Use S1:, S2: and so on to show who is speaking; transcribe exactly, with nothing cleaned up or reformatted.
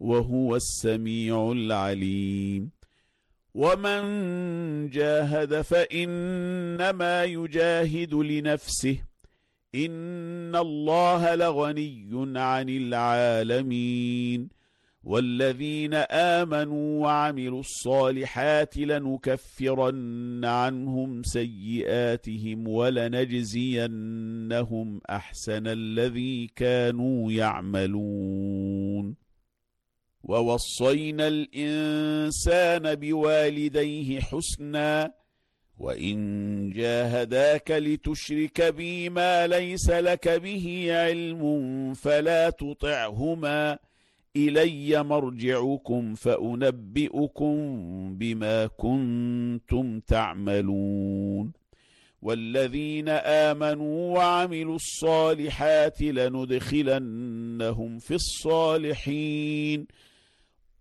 S1: وهو السميع العليم. ومن جاهد فإنما يجاهد لنفسه، إن الله لغني عن العالمين. والذين آمنوا وعملوا الصالحات لنكفرن عنهم سيئاتهم ولنجزينهم أحسن الذي كانوا يعملون. ووصينا الإنسان بوالديه حسنا، وإن جاهداك لتشرك بي ما ليس لك به علم فلا تطعهما، إلي مرجعكم فأنبئكم بما كنتم تعملون. والذين آمنوا وعملوا الصالحات لندخلنهم في الصالحين